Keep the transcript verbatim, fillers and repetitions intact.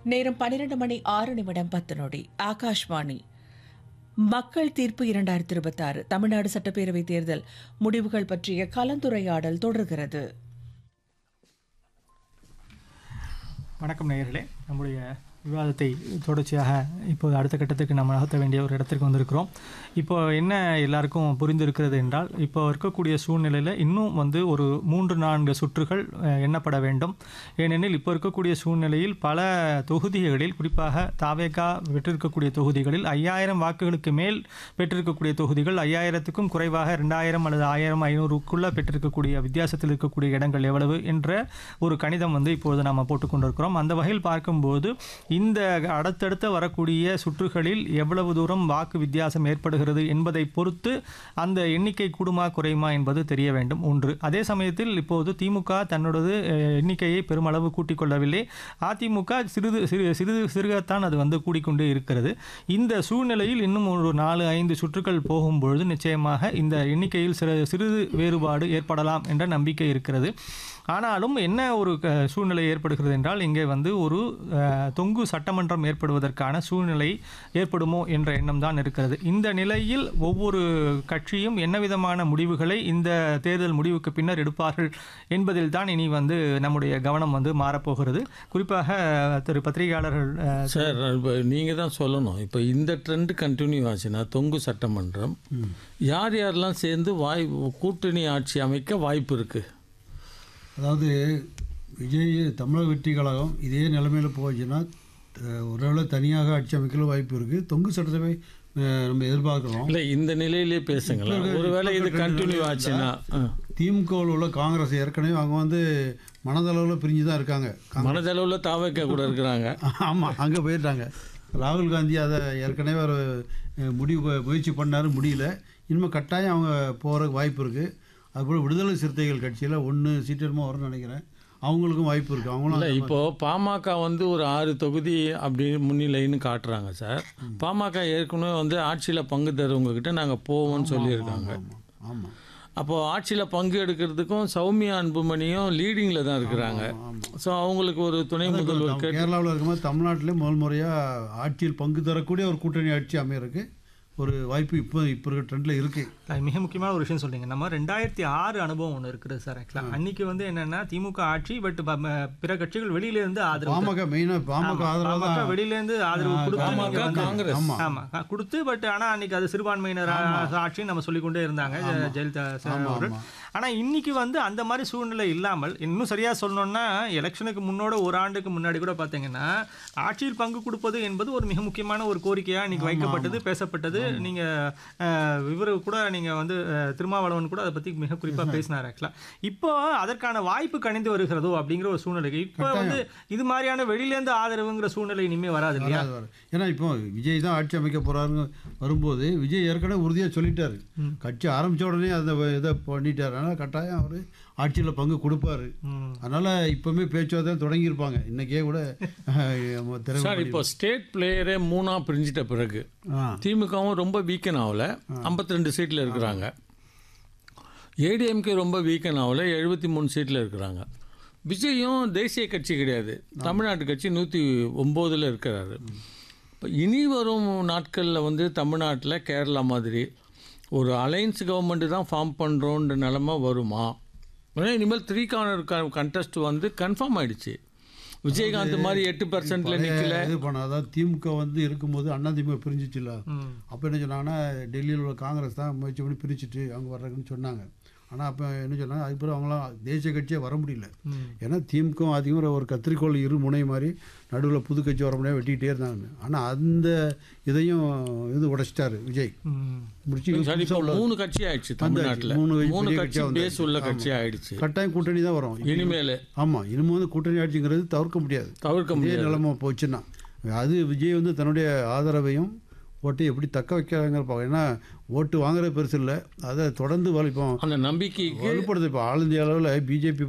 நேரம் பன்னிரண்டு மணி ஆறு நிமிடம் பத்து நொடி. ஆகாஷ்வாணி. மக்கள் தீர்ப்பு இரண்டாயிரத்தி இருபத்தி ஆறு தமிழ்நாடு சட்டப்பேரவை தேர்தல் முடிவுகள் பற்றிய கலந்துரையாடல் தொடர்கிறது. வணக்கம் நேயர்களே, நம்முடைய விவாதத்தை தொடர்ச்சியாக இப்போது அடுத்த கட்டத்துக்கு நம்ம நகர்த்த வேண்டிய ஒரு இடத்திற்கு வந்திருக்கிறோம். இப்போ என்ன எல்லாருக்கும் புரிந்திருக்கிறது என்றால், இப்போ இருக்கக்கூடிய சூழ்நிலையில் இன்னும் வந்து ஒரு மூன்று நான்கு சுற்றுகள் எண்ணப்பட வேண்டும். ஏனெனில் இப்போ இருக்கக்கூடிய சூழ்நிலையில் பல தொகுதிகளில், குறிப்பாக தாவேகா பெற்றிருக்கக்கூடிய தொகுதிகளில் ஐயாயிரம் வாக்குகளுக்கு மேல் பெற்றிருக்கக்கூடிய தொகுதிகள், ஐயாயிரத்துக்கும் குறைவாக ரெண்டாயிரம் அல்லது ஆயிரம் ஐநூறுக்குள்ளே பெற்றிருக்கக்கூடிய வித்தியாசத்தில் இருக்கக்கூடிய இடங்கள் எவ்வளவு என்ற ஒரு கணிதம் வந்து இப்போது நாம் போட்டுக்கொண்டிருக்கிறோம். அந்த வகையில் பார்க்கும்போது இந்த அடுத்தடுத்த வரக்கூடிய சுற்றுகளில் எவ்வளவு தூரம் வாக்கு வித்தியாசம் ஏற்படுகிறது என்பதை பொறுத்து அந்த எண்ணிக்கை கூடுமா குறையுமா என்பது தெரிய வேண்டும் ஒன்று. அதே சமயத்தில் இப்போது திமுக தன்னோடது எண்ணிக்கையை பெருமளவு கூட்டிக் கொள்ளவில்லை. அதிமுக சிறிது சிறு சிறிது சிறுகத்தான் அது வந்து கூடிக்கொண்டே இருக்கிறது. இந்த சூழ்நிலையில் இன்னும் ஒரு நாலு ஐந்து சுற்றுகள் போகும்பொழுது நிச்சயமாக இந்த எண்ணிக்கையில் சிறு சிறிது வேறுபாடு ஏற்படலாம் என்ற நம்பிக்கை இருக்கிறது. ஆனாலும் என்ன ஒரு சூழ்நிலை ஏற்படுகிறது என்றால், இங்கே வந்து ஒரு தொங்கு சட்டமன்றம் ஏற்படுவதற்கான சூழ்நிலை ஏற்படுமோ என்ற எண்ணம் தான் இருக்கிறது. இந்த நிலையில் ஒவ்வொரு கட்சியும் என்ன விதமான முடிவுகளை இந்த தேர்தல் முடிவுக்கு பின்னர் எடுப்பார்கள் என்பதில் தான் இனி வந்து நம்முடைய கவனம் வந்து மாறப்போகிறது. குறிப்பாக திரு பத்திரிகையாளர்கள் சார், இப்போ நீங்கள் தான் சொல்லணும். இப்போ இந்த ட்ரெண்ட் கண்டினியூ ஆச்சுன்னா தொங்கு சட்டமன்றம் யார் யாரெல்லாம் சேர்ந்து வாய் கூட்டணி ஆட்சி அமைக்க வாய்ப்பு இருக்குது? அதாவது விஜய் தமிழக வெற்றி கழகம் இதே நிலைமையில் போச்சுன்னா ஒருவேளை தனியாக ஆட்சி அமைக்கல வாய்ப்பு இருக்குது. தொங்கு சட்டசபை நம்ம எதிர்பார்க்குறோம். இல்லை, இந்த நிலையிலே பேசுங்களா? ஒருவேளை இது கண்டினியூ ஆச்சுன்னா திமுகவில் உள்ள காங்கிரஸ் ஏற்கனவே அவங்க வந்து மனதளவில் பிரிஞ்சு தான் இருக்காங்க. மனதளவில் தாவக்க கூட இருக்கிறாங்க. ஆமாம், அங்கே போயிட்டாங்க. ராகுல் காந்தி அதை ஏற்கனவே ஒரு முடிவு முயற்சி பண்ணார், முடியல. இனிமேல் கட்டாயம் அவங்க போகிறதுக்கு வாய்ப்பு இருக்குது. அதுபோல் விடுதலை சிறுத்தைகள் கட்சியில் ஒன்று சீட்டமாக வரும்னு நினைக்கிறேன். அவங்களுக்கும் வாய்ப்பு இருக்குது. அவங்களும் இப்போது பாமக வந்து ஒரு ஆறு தொகுதி அப்படி முன்னிலைன்னு காட்டுறாங்க சார். பாமக ஏற்கனவே வந்து ஆட்சியில் பங்கு தருவங்கக்கிட்ட நாங்கள் போவோம்னு சொல்லியிருக்காங்க. ஆமாம், அப்போது ஆட்சியில் பங்கு எடுக்கிறதுக்கும் சௌமியா அன்புமணியும் லீடிங்கில் தான் இருக்கிறாங்க. ஸோ அவங்களுக்கு ஒரு துணை முதல்வர் கேரளாவில் இருக்கும்போது தமிழ்நாட்டிலே முதல் முறையாக ஆட்சியில் பங்கு தரக்கூடிய ஒரு கூட்டணி ஆட்சி அமையறதுக்கு ஒரு வாய்ப்பு இப்போ இப்போ இருக்கிற ட்ரெண்டில் இருக்குது. மிக முக்கியமான ஒரு விஷயம் சொல்றீங்க. நம்ம ரெண்டாயிரத்தி ஆறு அனுபவம் ஒன்று இருக்குது சார். ஆக்சுவலாக அன்னைக்கு வந்து என்னென்னா திமுக ஆட்சி, பட் பிற கட்சிகள் வெளியிலேருந்து ஆதரவு, பாமக மெயினாக பாமக ஆதரவு வெளியிலேருந்து ஆதரவு கொடுத்து காங்கிரஸ் ஆமாம் கொடுத்து, பட் ஆனால் அன்னைக்கு அது சிறுபான்மையினர் ஆட்சின்னு நம்ம சொல்லிக்கொண்டே இருந்தாங்க ஜெயலலிதா அவர்கள். ஆனால் இன்னைக்கு வந்து அந்த மாதிரி சூழ்நிலை இல்லாமல், இன்னும் சரியாக சொல்லணும்னா எலெக்ஷனுக்கு முன்னோட ஒரு ஆண்டுக்கு முன்னாடி கூட பார்த்தீங்கன்னா ஆட்சியில் பங்கு கொடுப்பது என்பது ஒரு மிக முக்கியமான ஒரு கோரிக்கையாக இன்னைக்கு வைக்கப்பட்டது, பேசப்பட்டது. நீங்கள் இவர் கூட நீங்கள் வந்து திருமாவளவன் கூட அதை பற்றி மிக குறிப்பாக பேசினார். ஆக்சுவலாக இப்போ அதற்கான வாய்ப்பு கணிந்து வருகிறதோ அப்படிங்கிற ஒரு சூழ்நிலை. இப்போ வந்து இது மாதிரியான வெளியிலேருந்து ஆதரவுங்கிற சூழ்நிலை இனிமேல் வராது இல்லையா? ஏன்னா இப்போ விஜய் தான் ஆட்சி அமைக்க போகிறாருன்னு வரும்போது விஜய் ஏற்கனவே உறுதியாக சொல்லிட்டாரு. கட்சி ஆரம்பித்த உடனே அதை இதை பண்ணிட்டாரு. அதனால் கட்டாயம் அவர் ஆட்சியில் பங்கு கொடுப்பாரு. அதனால் இப்போவுமே பேச்சுவார்த்தை தொடங்கியிருப்பாங்க. இன்றைக்கே கூட சார், இப்போ ஸ்டேட் பிளேயரே மூணாக பிரிஞ்சிட்ட பிறகு திமுகவும் ரொம்ப வீக்கன் ஆகல, ஐம்பத்தி ரெண்டு சீட்டில் இருக்கிறாங்க. ஏடிஎம்கே ரொம்ப வீக்கன் ஆகல, எழுபத்தி மூணு சீட்டில் இருக்கிறாங்க. விஜயும் தேசிய கட்சி கிடையாது, தமிழ்நாட்டு கட்சி நூற்றி ஒம்போதில் இருக்கிறாரு. இப்போ இனி வரும் நாட்களில் வந்து தமிழ்நாட்டில் கேரளா மாதிரி ஒரு அலையன்ஸ் கவர்மெண்ட்டு தான் ஃபார்ம் பண்ணுறோன்ற நிலமை வருமா? ஏன்னா இனிமேல் த்ரீ கார்னர் கண்டெஸ்ட் வந்து கன்ஃபார்ம் ஆகிடுச்சு. விஜயகாந்த் மாதிரி எட்டு பர்சன்ட்ல நிற்கல. இது பண்ண அதாவது திமுக வந்து இருக்கும்போது அண்ணா திமுக பிரிஞ்சிச்சுல, அப்போ என்ன சொன்னாங்கன்னா டெல்லியில் உள்ள காங்கிரஸ் தான் முயற்சி பண்ணி பிரிச்சுட்டு அவங்க வர்றாங்கன்னு சொன்னாங்க. ஆனால் அப்போ என்ன சொன்னாங்க, அதுக்கப்புறம் அவங்களாம் தேசிய கட்சியே வர முடியல. ஏன்னா திமுக அதிகமாக ஒரு கத்திரிக்கோள் இரு முனை மாதிரி நடுவில் புது கட்சி வர முடியாது வெட்டிக்கிட்டே இருந்தாங்க. ஆனால் அந்த இதையும் இது உடைச்சிட்டாரு விஜய். முடிச்சு மூணு கட்சி ஆயிடுச்சு தமிழ்நாட்டில். மூணு கட்சி பேஸ் உள்ள கட்சி ஆயிடுச்சு. கட்டாயம் கூட்டணி தான் வரும் இனிமேல். ஆமாம், இனிமே வந்து கூட்டணி ஆட்சிங்கிறது தவிர்க்க முடியாது. தவிர்க்க முடியாது நிலைமை போச்சுன்னா அது விஜய் வந்து தன்னுடைய ஆதரவையும் ஓட்டு எப்படி தக்க வைக்கிறாங்க பார்க்க. ஏன்னா ஓட்டு வாங்குறது பெருசு இல்லை, அதை தொடர்ந்து வலிப்போம் அந்த நம்பிக்கைக்கு வலுப்படுது. இப்போ ஆல் இந்தியா அளவில் பிஜேபி